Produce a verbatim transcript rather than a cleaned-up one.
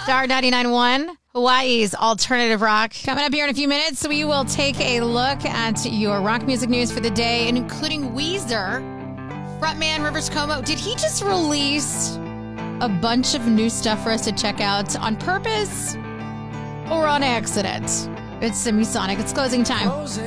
Star ninety-nine point one, Hawaii's alternative rock. Coming up here in a few minutes, we will take a look at your rock music news for the day, including Weezer. Frontman Rivers Cuomo, did he just release a bunch of new stuff for us to check out on purpose or on accident? It's Semisonic. It's closing time.